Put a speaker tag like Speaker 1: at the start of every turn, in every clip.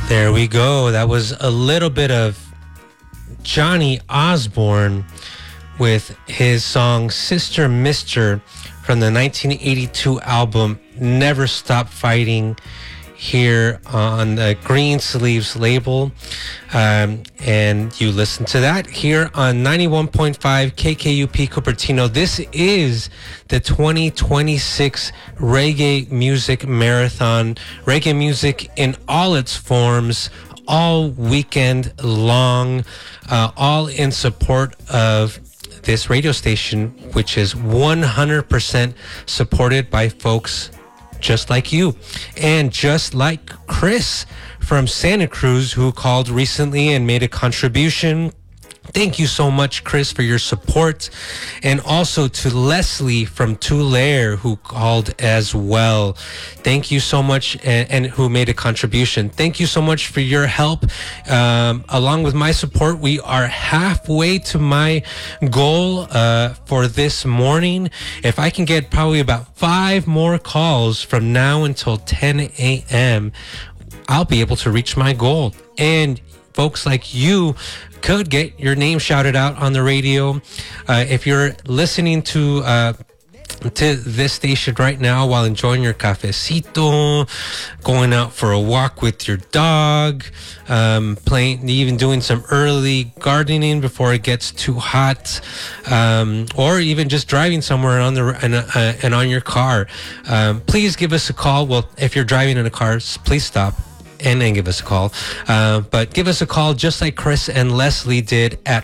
Speaker 1: There we go. That was a little bit of Johnny Osborne with his song Sister Mister from the 1982 album Never Stop Fighting here on the Green Sleeves label. And you listen to that here on 91.5 KKUP Cupertino. This is the 2026 Reggae Music Marathon. Reggae music in all its forms, all weekend long, all in support of this radio station, which is 100% supported by folks just like you and just like Chris from Santa Cruz, who called recently and made a contribution. Thank you so much, Chris, for your support. And also to Leslie from Tulare, who called as well. Thank you so much, and who made a contribution. Thank you so much for your help. Along with my support, we are halfway to my goal for this morning. If I can get probably about 5 more calls from now until 10 a.m., I'll be able to reach my goal. And folks like you could get your name shouted out on the radio. If you're listening to this station right now while enjoying your cafecito, going out for a walk with your dog, playing, even doing some early gardening before it gets too hot, or even just driving somewhere on the and on your car, please give us a call. Well, if you're driving in a car, please stop and then give us a call. But give us a call just like Chris and Leslie did at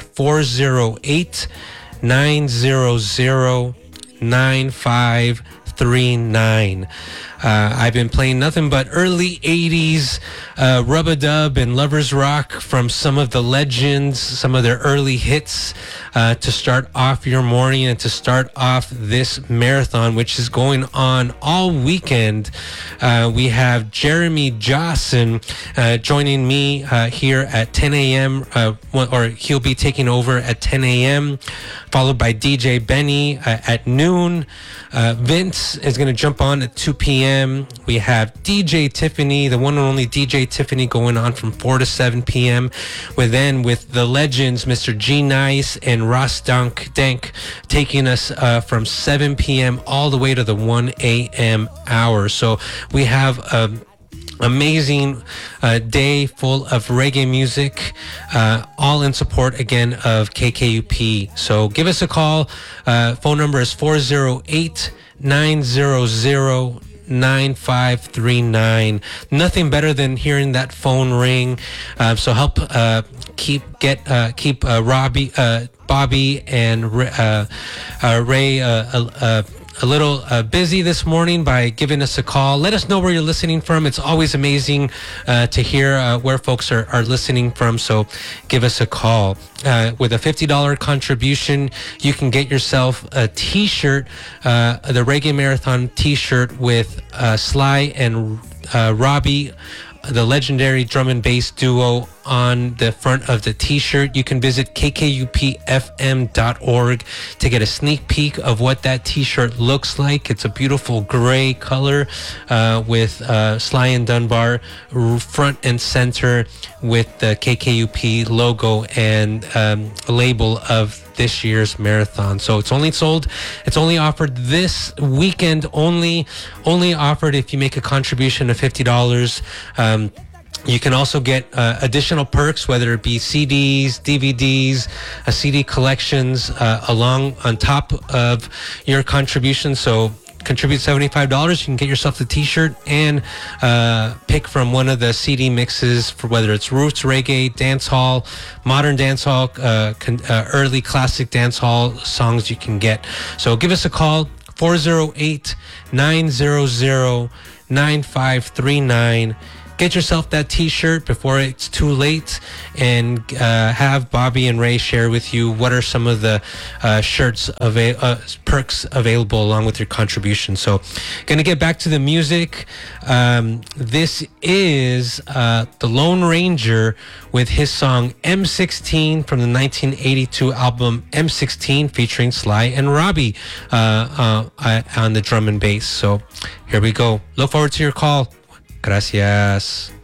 Speaker 1: 408-900-9539. I've been playing nothing but early 80s rub-a-dub and lovers rock from some of the legends, some of their early hits, to start off your morning and to start off this marathon, which is going on all weekend. We have Jeremy Josson joining me here at 10 a.m., or he'll be taking over at 10 a.m., followed by DJ Benny at noon. Vince is going to jump on at 2 p.m. We have DJ Tiffany, the one and only DJ Tiffany, going on from 4 to 7 p.m. With the legends, Mr. G Nice and Ross Dank taking us from 7 p.m. all the way to the 1 a.m. hour. So we have amazing day full of reggae music, all in support again of KKUP. So give us a call. Phone number is 408-900-9539. Nothing better than hearing that phone ring. So help keep Bobby and Ray a little busy this morning by giving us a call. Let us know where you're listening from. It's always amazing to hear where folks are listening from. So give us a call. With a $50 contribution, you can get yourself a t-shirt, the Reggae Marathon t-shirt with Sly and Robbie, the legendary drum and bass duo, on the front of the t-shirt. You can visit kkupfm.org to get a sneak peek of what that t-shirt looks like. It's a beautiful gray color with Sly and Dunbar front and center with the KKUP logo and label of this year's marathon. So it's only offered this weekend, only offered if you make a contribution of $50. You can also get additional perks, whether it be CDs, DVDs, CD collections, on top of your contribution. So contribute $75, you can get yourself the t-shirt and pick from one of the CD mixes for whether it's roots, reggae, dancehall, modern dancehall, early classic dancehall songs you can get. So give us a call, 408-900-9539. Get yourself that t-shirt before it's too late, and have Bobby and Ray share with you what are some of the perks available along with your contribution. So gonna get back to the music. This is the Lone Ranger with his song M16 from the 1982 album M16, featuring Sly and Robbie on the drum and bass. So here we go. Look forward to your call. Gracias.